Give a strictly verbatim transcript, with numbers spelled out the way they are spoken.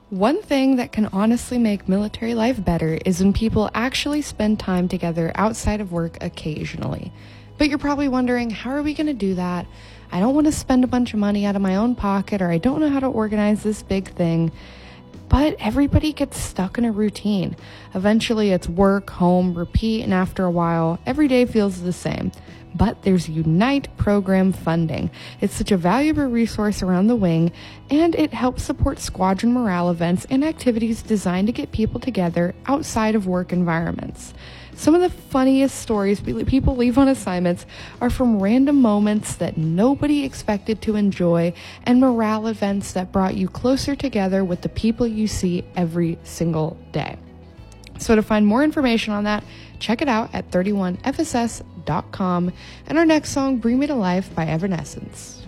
One thing that can honestly make military life better is when people actually spend time together outside of work occasionally. But you're probably wondering, how are we going to do that? I don't want to spend a bunch of money out of my own pocket, or I don't know how to organize this big thing. But everybody gets stuck in a routine. Eventually it's work, home, repeat, and after a while, every day feels the same. But there's Unite program funding. It's such a valuable resource around the wing, and it helps support squadron morale events and activities designed to get people together outside of work environments. Some of the funniest stories people leave on assignments are from random moments that nobody expected to enjoy and morale events that brought you closer together with the people you see every single day. So to find more information on that, check it out at thirty-one F S S dot com and our next song, Bring Me to Life by Evanescence.